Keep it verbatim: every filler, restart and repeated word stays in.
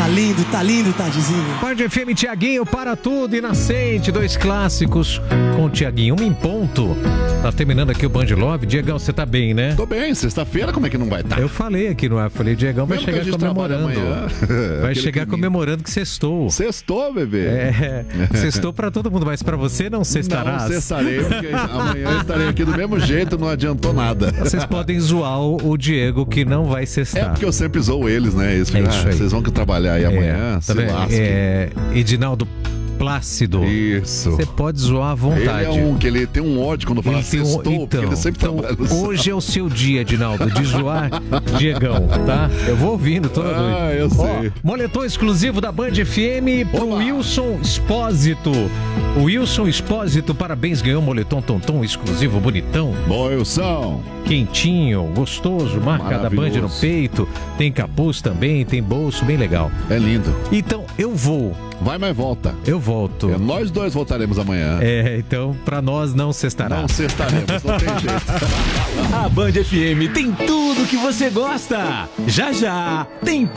Tá lindo, tá lindo, Tadizinho. Band F M, Tiaguinho, para tudo e Nascente, dois clássicos com o Tiaguinho, um em ponto. Tá terminando aqui o Band Love. Diegão, você tá bem, né? Tô bem, sexta-feira como é que não vai estar? Eu falei aqui no ar, falei, Diegão vai Mesmo que chegar a gente comemorando. trabalha amanhã. Vai Aquele chegar caminho. comemorando que sextou. Sextou, bebê. É, sextou pra todo mundo, mas pra você não sextarás. Não sextarei, porque amanhã eu estarei aqui do mesmo jeito, não adiantou nada. Vocês podem zoar o, o Diego que não vai É sextar. porque eu sempre zoo eles, né? Eles, É ah, isso aí. vocês vão que trabalhar aí amanhã, É, se tá vendo? lasquem. É, Edinaldo Plácido. Isso. Você pode zoar à vontade. Ele é um que ele tem um ódio quando fala Ele tem um- sextou, porque então, ele sempre então, trabalha no hoje é o seu dia, Edinaldo, de zoar Diegão, tá? Eu vou ouvindo toda Ah, noite. eu Ó, sei. moletom exclusivo da Band F M pro Oba. Wilson Espósito. O Wilson Espósito, parabéns, ganhou um moletom tonton exclusivo, bonitão, Bom, Wilson. quentinho, gostoso, marca da Band no Maravilhoso. peito, tem capuz também, tem bolso, bem legal. É lindo. Então, eu vou, Vai, mas volta. eu volto. É, nós dois voltaremos amanhã. É, então, pra nós não cestará. Não sextaremos, não tem jeito. A Band F M tem tudo que você gosta. Já já tem